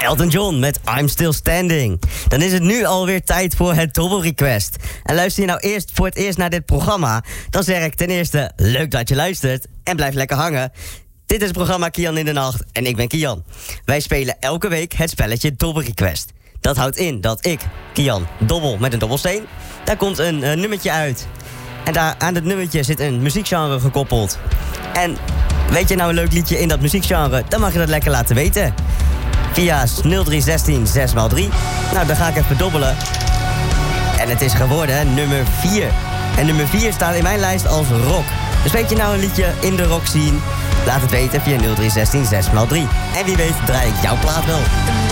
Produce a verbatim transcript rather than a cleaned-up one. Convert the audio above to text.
Elton John met I'm Still Standing. Dan is het nu alweer tijd voor het Double Request. En luister je nou eerst voor het eerst naar dit programma, dan zeg ik ten eerste leuk dat je luistert en blijf lekker hangen. Dit is het programma Kian in de Nacht en ik ben Kian. Wij spelen elke week het spelletje Double Request. Dat houdt in dat ik, Kian, dobbel met een dobbelsteen. Daar komt een uh, nummertje uit. En daar aan het nummertje zit een muziekgenre gekoppeld. En weet je nou een leuk liedje in dat muziekgenre, dan mag je dat lekker laten weten. Via nul drie zestien zes maal drie. Nou, dan ga ik even dobbelen. En het is geworden nummer vier. En nummer vier staat in mijn lijst als rock. Dus weet je nou een liedje in de rock scene? Laat het weten via nul drie zestien zes maal drie. En wie weet draai ik jouw plaat wel.